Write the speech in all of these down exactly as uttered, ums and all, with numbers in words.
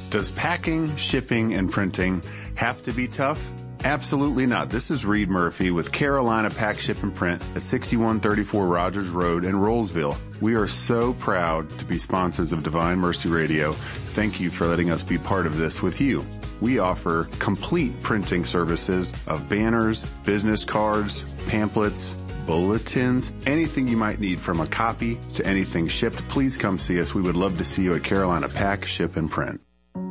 Does packing, shipping, and printing have to be tough? Absolutely not. This is Reed Murphy with Carolina Pack, Ship, and Print at sixty-one thirty-four Rogers Road in Rollsville. We are so proud to be sponsors of Divine Mercy Radio. Thank you for letting us be part of this with you. We offer complete printing services of banners, business cards, pamphlets, bulletins, anything you might need from a copy to anything shipped. Please come see us. We would love to see you at Carolina Pack, Ship, and Print.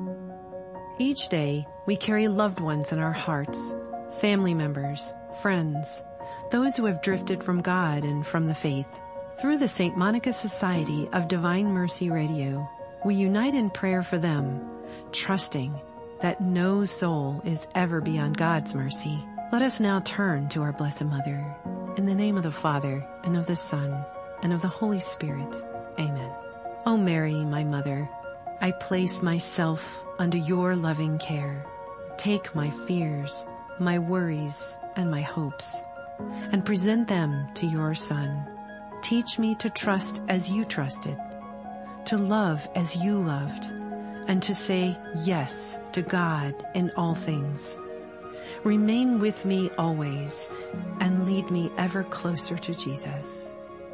Each day, we carry loved ones in our hearts, family members, friends, those who have drifted from God and from the faith. Through the Saint Monica Society of Divine Mercy Radio, we unite in prayer for them, trusting that no soul is ever beyond God's mercy. Let us now turn to our Blessed Mother. In the name of the Father, and of the Son, and of the Holy Spirit. Amen. O Mary, my Mother, I place myself under your loving care. Take my fears, my worries, and my hopes, and present them to your Son. Teach me to trust as you trusted, to love as you loved, and to say yes to God in all things. Remain with me always, and lead me ever closer to Jesus.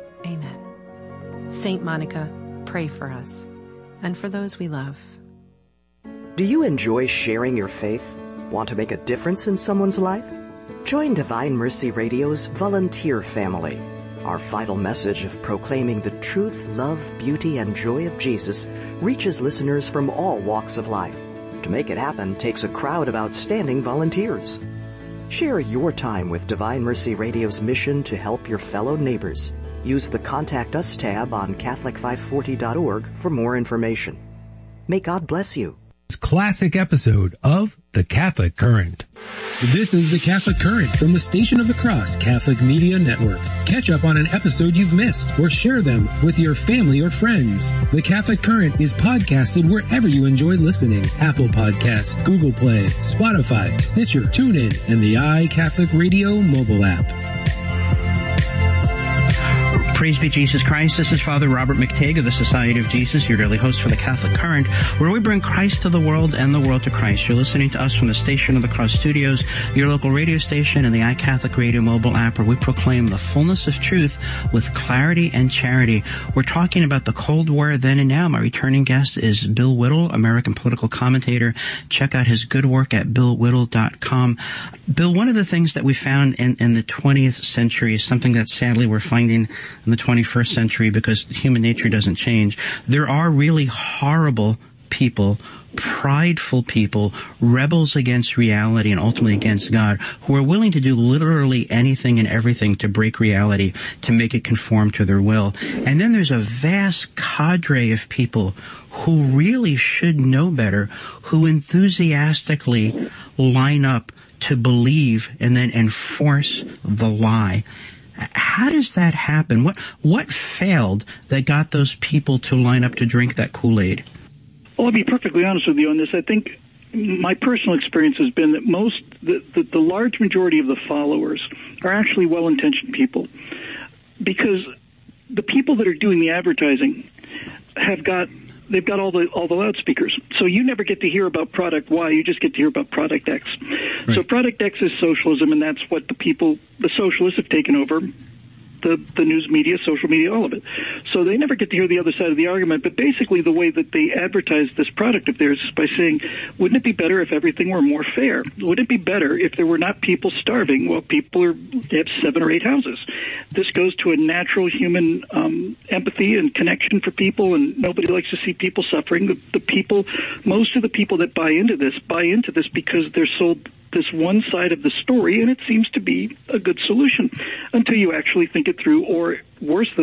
Amen. Saint Monica, pray for us, and for those we love. Do you enjoy sharing your faith? Want to make a difference in someone's life? Join Divine Mercy Radio's volunteer family. Our vital message of proclaiming the truth, love, beauty, and joy of Jesus reaches listeners from all walks of life. To make it happen takes a crowd of outstanding volunteers. Share your time with Divine Mercy Radio's mission to help your fellow neighbors. Use the Contact Us tab on Catholic five forty dot org for more information. May God bless you. Classic episode of The Catholic Current. This is The Catholic Current from the Station of the Cross Catholic Media Network. Catch up on an episode you've missed or share them with your family or friends. The Catholic Current is podcasted wherever you enjoy listening. Apple Podcasts, Google Play, Spotify, Stitcher, TuneIn, and the iCatholic Radio mobile app. Praise be Jesus Christ. This is Father Robert McTague of the Society of Jesus, your daily host for the Catholic Current, where we bring Christ to the world and the world to Christ. You're listening to us from the Station of the Cross Studios, your local radio station, and the iCatholic Radio mobile app, where we proclaim the fullness of truth with clarity and charity. We're talking about the Cold War then and now. My returning guest is Bill Whittle, American political commentator. Check out his good work at bill whittle dot com. Bill, one of the things that we found in, in the twentieth century is something that sadly we're finding in the twenty-first century, because human nature doesn't change. There are really horrible people, prideful people, rebels against reality and ultimately against God, who are willing to do literally anything and everything to break reality, to make it conform to their will. And then there's a vast cadre of people who really should know better, who enthusiastically line up to believe and then enforce the lie. How does that happen? What what failed that got those people to line up to drink that Kool-Aid? Well, I'll be perfectly honest with you on this. I think my personal experience has been that most, the, the, the large majority of the followers are actually well-intentioned people, because the people that are doing the advertising have got they've got all the all the loudspeakers. So you never get to hear about product Y, you just get to hear about product X. Right. So product X is socialism, and that's what the people, the socialists, have taken over. The, the news media, social media, all of it. So they never get to hear the other side of the argument. But basically the way that they advertise this product of theirs is by saying, wouldn't it be better if everything were more fair? Wouldn't it be better if there were not people starving while people are, have seven or eight houses? This goes to a natural human um, empathy and connection for people, and nobody likes to see people suffering. The, the people, most of the people that buy into this, buy into this because they're sold this one side of the story, and it seems to be a good solution until you actually think it through, or worse than